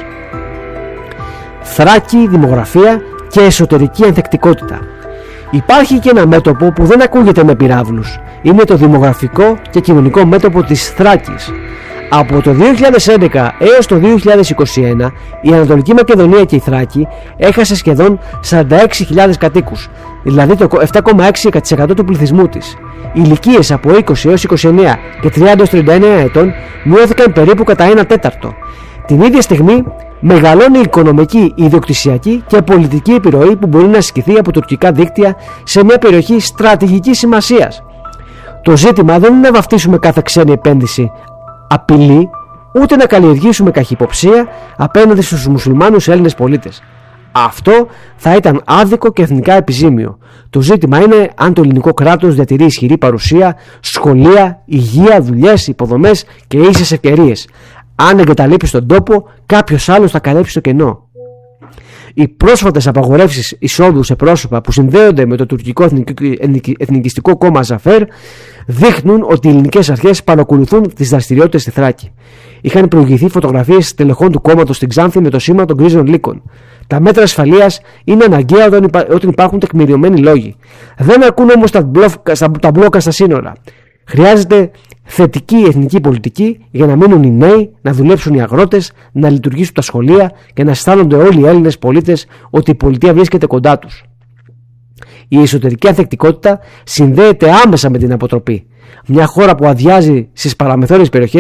Θράκη, δημογραφία και εσωτερική ανθεκτικότητα. Υπάρχει και ένα μέτωπο που δεν ακούγεται με πυράβλους. Είναι το δημογραφικό και κοινωνικό μέτωπο της Θράκης. Από το δύο χιλιάδες έντεκα έως το δύο χιλιάδες είκοσι ένα η Ανατολική Μακεδονία και η Θράκη έχασε σχεδόν σαράντα έξι χιλιάδες κατοίκους, δηλαδή το επτά κόμμα έξι τοις εκατό του πληθυσμού της. Οι ηλικίες από είκοσι έως είκοσι εννέα και τριάντα έως τριάντα εννέα ετών μειώθηκαν περίπου κατά ένα τέταρτο. Την ίδια στιγμή μεγαλώνει η οικονομική, ιδιοκτησιακή και πολιτική επιρροή που μπορεί να ασκηθεί από τουρκικά δίκτυα σε μια περιοχή στρατηγικής σημασίας. Το ζήτημα δεν είναι να βαφτίσουμε κάθε ξένη επένδυση απειλή, ούτε να καλλιεργήσουμε καχυποψία απέναντι στους μουσουλμάνους Έλληνες πολίτες. Αυτό θα ήταν άδικο και εθνικά επιζήμιο. Το ζήτημα είναι αν το ελληνικό κράτος διατηρεί ισχυρή παρουσία, σχολεία, υγεία, δουλειές, υποδομές και ίσες ευκαιρίες. Αν εγκαταλείψει τον τόπο, κάποιος άλλος θα καλύψει το κενό. Οι πρόσφατες απαγορεύσεις εισόδου σε πρόσωπα που συνδέονται με το τουρκικό εθνικιστικό κόμμα Ζαφέρ δείχνουν ότι οι ελληνικές αρχές παρακολουθούν τις δραστηριότητες στη Θράκη. Είχαν προηγηθεί φωτογραφίες στελεχών του κόμματος στην Ξάνθη με το σήμα των γκρίζων λύκων. Τα μέτρα ασφαλείας είναι αναγκαία όταν υπάρχουν τεκμηριωμένοι λόγοι. Δεν αρκούν όμως τα, τα μπλόκα στα σύνορα. Χρειάζεται θετική εθνική πολιτική για να μείνουν οι νέοι, να δουλέψουν οι αγρότες, να λειτουργήσουν τα σχολεία και να αισθάνονται όλοι οι Έλληνες πολίτες ότι η πολιτεία βρίσκεται κοντά τους. Η εσωτερική ανθεκτικότητα συνδέεται άμεσα με την αποτροπή. Μια χώρα που αδειάζει στις παραμεθόριες περιοχές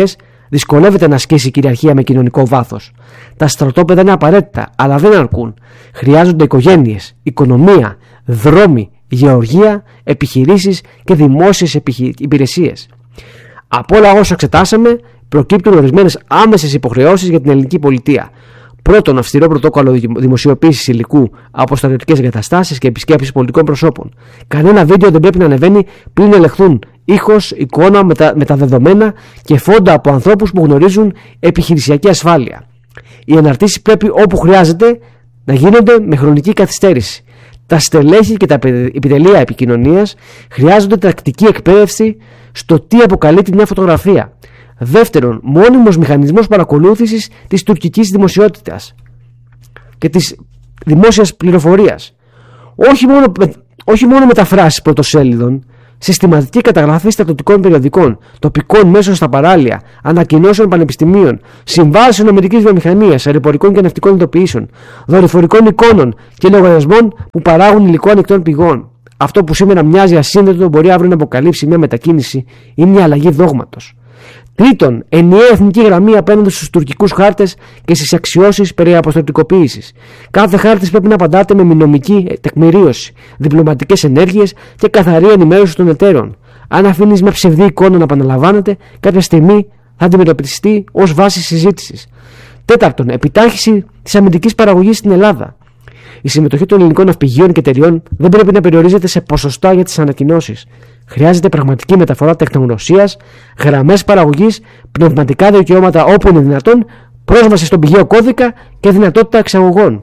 Δυσκολεύεται να ασκήσει κυριαρχία με κοινωνικό βάθος. Τα στρατόπεδα είναι απαραίτητα, αλλά δεν αρκούν. Χρειάζονται οικογένειες, οικονομία, δρόμοι, γεωργία, επιχειρήσεις και δημόσιες επιχει... υπηρεσίες. Από όλα όσα εξετάσαμε, προκύπτουν ορισμένες άμεσες υποχρεώσεις για την ελληνική πολιτεία. Πρώτον, αυστηρό πρωτόκολλο δημοσιοποίησης υλικού από στρατιωτικές εγκαταστάσεις και επισκέψεις πολιτικών προσώπων. Κανένα βίντεο δεν πρέπει να ανεβαίνει πριν ελεγχθούν ήχος, εικόνα με τα, με τα δεδομένα και φόντα από ανθρώπους που γνωρίζουν επιχειρησιακή ασφάλεια. Οι αναρτήσεις πρέπει όπου χρειάζεται να γίνονται με χρονική καθυστέρηση. Τα στελέχη και τα επιτελεία επικοινωνίας χρειάζονται τακτική εκπαίδευση στο τι αποκαλύπτει μια φωτογραφία. Δεύτερον, μόνιμος μηχανισμός παρακολούθησης της τουρκικής δημοσιότητας και της δημόσιας πληροφορίας. Όχι μόνο, όχι μόνο μεταφράσεις πρωτοσέλιδων, συστηματική καταγραφή στρατιωτικών περιοδικών, τοπικών μέσων στα παράλια, ανακοινώσεων πανεπιστημίων, συμβάσεων αμυντικής βιομηχανίας, αεροπορικών και ναυτικών ειδοποιήσεων, δορυφορικών εικόνων και λογαριασμών που παράγουν υλικό ανοιχτών πηγών. Αυτό που σήμερα μοιάζει ασύνδετο μπορεί αύριο να αποκαλύψει μια μετακίνηση ή μια αλλαγή δόγματος. Τρίτον, ενιαία εθνική γραμμή απέναντι στους τουρκικούς χάρτες και στις αξιώσεις περί αποστρατικοποίησης. Κάθε χάρτης πρέπει να απαντάται με νομική τεκμηρίωση, διπλωματικές ενέργειες και καθαρή ενημέρωση των εταίρων. Αν αφήνεις μια ψευδή εικόνα να επαναλαμβάνεται, κάποια στιγμή θα αντιμετωπιστεί ως βάση συζήτησης. Τέταρτον, επιτάχυνση της αμυντικής παραγωγής στην Ελλάδα. Η συμμετοχή των ελληνικών ναυπηγείων και εταιριών δεν πρέπει να περιορίζεται σε ποσοστά για τις ανακοινώσεις. Χρειάζεται πραγματική μεταφορά τεχνογνωσίας, γραμμές παραγωγής, πνευματικά δικαιώματα όπου είναι δυνατόν, πρόσβαση στον πηγαίο κώδικα και δυνατότητα εξαγωγών.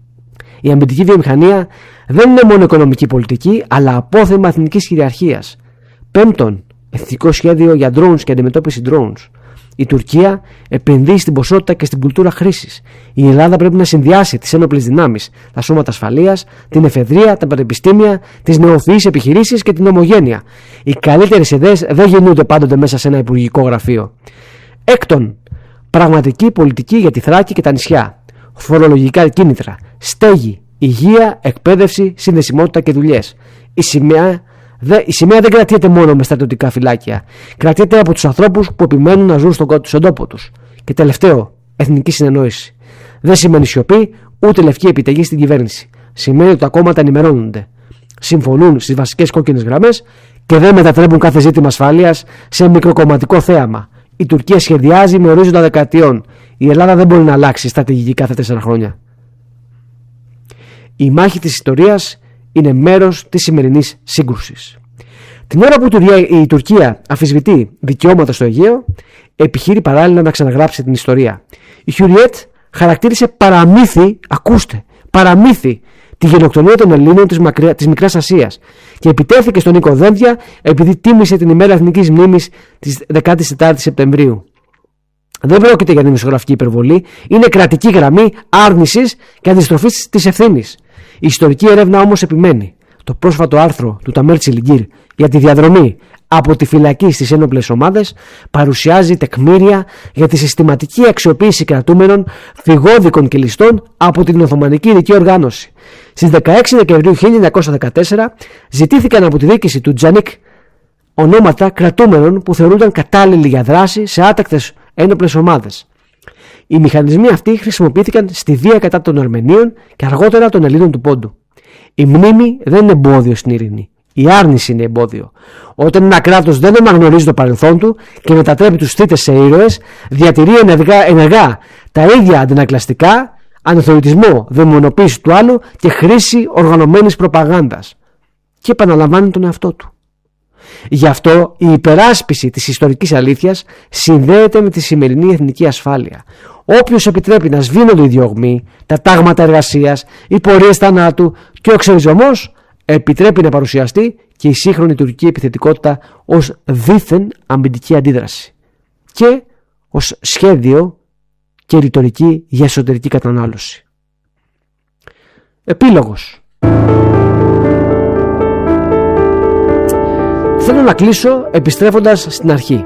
Η αμυντική βιομηχανία δεν είναι μόνο οικονομική πολιτική, αλλά απόθεμα εθνικής κυριαρχίας. Πέμπτον, εθνικό σχέδιο για drones και αντιμετώπιση drones. Η Τουρκία επενδύει στην ποσότητα και στην κουλτούρα χρήσης. Η Ελλάδα πρέπει να συνδυάσει τις ένοπλες δυνάμεις, τα σώματα ασφαλείας, την εφεδρεία, τα πανεπιστήμια, τις νεοφυείς επιχειρήσεις και την ομογένεια. Οι καλύτερες ιδέες δεν γεννιούνται πάντοτε μέσα σε ένα υπουργικό γραφείο. Έκτον, πραγματική πολιτική για τη Θράκη και τα νησιά. Φορολογικά κίνητρα, στέγη, υγεία, εκπαίδευση, συνδεσιμότητα και δουλειές. Η σημαία Η σημαία δεν κρατιέται μόνο με στρατιωτικά φυλάκια. Κρατιέται από τους ανθρώπους που επιμένουν να ζουν στον, στον τόπο τους. Και τελευταίο, εθνική συνεννόηση. Δεν σημαίνει σιωπή, ούτε λευκή επιταγή στην κυβέρνηση. Σημαίνει ότι τα κόμματα ενημερώνονται. Συμφωνούν στις βασικές κόκκινες γραμμές και δεν μετατρέπουν κάθε ζήτημα ασφαλείας σε μικροκομματικό θέαμα. Η Τουρκία σχεδιάζει με ορίζοντα δεκαετιών. Η Ελλάδα δεν μπορεί να αλλάξει στρατηγική κάθε τέσσερα χρόνια. Η μάχη της ιστορίας είναι μέρος της σημερινής σύγκρουσης. Την ώρα που η Τουρκία αμφισβητεί δικαιώματα στο Αιγαίο, επιχείρει παράλληλα να ξαναγράψει την ιστορία. Η Χιουριέτ χαρακτήρισε παραμύθι, ακούστε, παραμύθι, τη γενοκτονία των Ελλήνων της, μακριά, της Μικράς Ασίας και επιτέθηκε στον Νίκο Δένδια επειδή τίμησε την ημέρα εθνικής μνήμης της δεκάτης τετάρτης Σεπτεμβρίου. Δεν πρόκειται για δημοσιογραφική υπερβολή, είναι κρατική γραμμή άρνησης και αντιστροφής της ευθύνης. Η ιστορική έρευνα όμως επιμένει. Το πρόσφατο άρθρο του Ταμέρ Τσιλιγκύρ για τη διαδρομή από τη φυλακή στις ένοπλες ομάδες παρουσιάζει τεκμήρια για τη συστηματική αξιοποίηση κρατούμενων, φυγόδικων και ληστών από την Οθωμανική Ειδική Οργάνωση. Στις δεκαέξι Δεκεμβρίου χίλια εννιακόσια δεκατέσσερα ζητήθηκαν από τη διοίκηση του Τζανίκ ονόματα κρατούμενων που θεωρούνταν κατάλληλοι για δράση σε άτακτες ένοπλες ομάδες. Οι μηχανισμοί αυτοί χρησιμοποιήθηκαν στη βία κατά των Αρμενίων και αργότερα των Ελλήνων του Πόντου. Η μνήμη δεν είναι εμπόδιο στην ειρήνη. Η άρνηση είναι εμπόδιο. Όταν ένα κράτος δεν αναγνωρίζει το παρελθόν του και μετατρέπει τους θύτες σε ήρωες, διατηρεί ενεργά, ενεργά τα ίδια αντινακλαστικά, αναθεωρητισμό, δαιμονοποίηση του άλλου και χρήση οργανωμένης προπαγάνδας. Και επαναλαμβάνει τον εαυτό του. Γι' αυτό η υπεράσπιση της ιστορικής αλήθειας συνδέεται με τη σημερινή εθνική ασφάλεια. Όποιος επιτρέπει να σβήνονται οι διωγμοί, τα τάγματα εργασίας, οι πορείες θανάτου και ο εξοριζωμός, επιτρέπει να παρουσιαστεί και η σύγχρονη τουρκική επιθετικότητα ως δίθεν αμυντική αντίδραση και ως σχέδιο και ρητορική για εσωτερική κατανάλωση. Επίλογος. Θέλω να κλείσω επιστρέφοντας στην αρχή.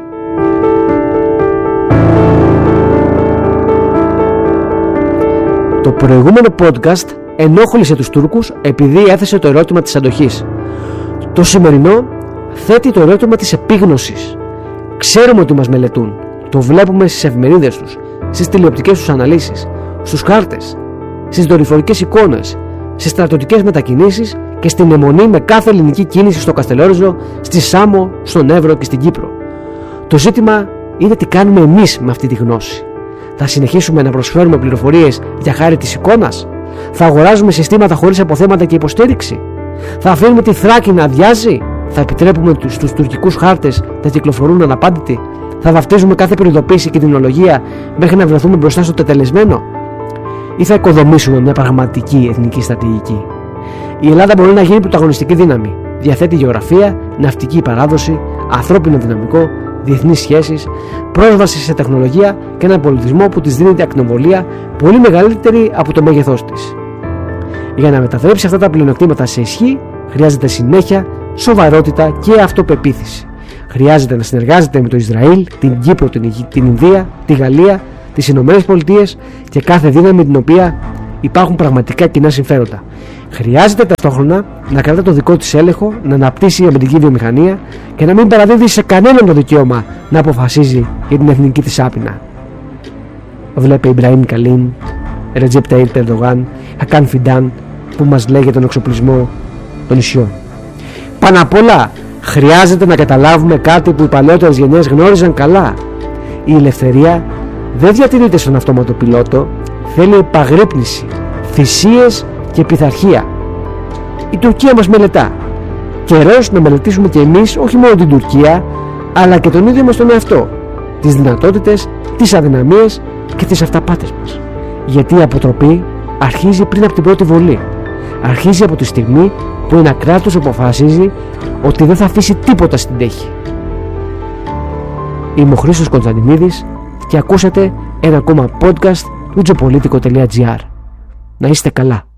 Το προηγούμενο podcast ενόχλησε τους Τούρκους επειδή έθεσε το ερώτημα της αντοχής. Το σημερινό θέτει το ερώτημα της επίγνωσης. Ξέρουμε ότι μας μελετούν Το βλέπουμε στις εφημερίδες τους, στις τηλεοπτικές τους αναλύσεις, στους χάρτες, στις δορυφορικές εικόνες, στις στρατιωτικές μετακινήσεις και στην αιμονή με κάθε ελληνική κίνηση στο Καστελόριζο, στη Σάμο, στον Εύρο και στην Κύπρο. Το ζήτημα είναι τι κάνουμε εμείς με αυτή τη γνώση. Θα συνεχίσουμε να προσφέρουμε πληροφορίες για χάρη της εικόνας? Θα αγοράζουμε συστήματα χωρίς αποθέματα και υποστήριξη? Θα αφήνουμε τη Θράκη να αδειάζει? Θα επιτρέπουμε στους τουρκικούς χάρτες να κυκλοφορούν αναπάντητοι? Θα βαφτίζουμε κάθε προειδοποίηση και κινδυνολογία μέχρι να βρεθούμε μπροστά στο τετελεσμένο? Ή θα οικοδομήσουμε μια πραγματική εθνική στρατηγική? Η Ελλάδα μπορεί να γίνει πρωταγωνιστική δύναμη. Διαθέτει γεωγραφία, ναυτική παράδοση, ανθρώπινο δυναμικό, διεθνείς σχέσεις, πρόσβαση σε τεχνολογία και έναν πολιτισμό που της δίνει ακτινοβολία πολύ μεγαλύτερη από το μέγεθός της. Για να μετατρέψει αυτά τα πλεονεκτήματα σε ισχύ, χρειάζεται συνέχεια, σοβαρότητα και αυτοπεποίθηση. Χρειάζεται να συνεργάζεται με το Ισραήλ, την Κύπρο, την, την Ινδία, τη Γαλλία, τις Ηνωμένες Πολιτείες και κάθε δύναμη με την οποία υπάρχουν πραγματικά κοινά συμφέροντα. Χρειάζεται ταυτόχρονα να κρατά το δικό της έλεγχο, να αναπτύσσει η αμυντική βιομηχανία και να μην παραδίδει σε κανέναν το δικαίωμα να αποφασίζει για την εθνική της άπεινα. Βλέπε Ιμπραήμ Καλίν, Ρετζέπ Ταΐπ Ερντογάν, Χακάν Φιντάν που μας λέει για τον εξοπλισμό των νησιών. Πάνω απ' όλα, χρειάζεται να καταλάβουμε κάτι που οι παλαιότερες γενιές γνώριζαν καλά. Η ελευθερία δεν διατηρείται στον αυτόματο πιλότο, θέλει επαγρύπνηση, θυσίες και πειθαρχία. Η Τουρκία μας μελετά. Καιρός να μελετήσουμε και εμείς όχι μόνο την Τουρκία, αλλά και τον ίδιο μας τον εαυτό, τις δυνατότητες, τις αδυναμίες και τις αυταπάτες μας. Γιατί η αποτροπή αρχίζει πριν από την πρώτη βολή. Αρχίζει από τη στιγμή που ένα κράτος αποφασίζει ότι δεν θα αφήσει τίποτα στην τέχη. Είμαι ο Χρήστος Κωνσταντινίδης και ακούσατε ένα ακόμα podcast του τζεωπολίτικο τελεία τζι άρ. Να είστε καλά.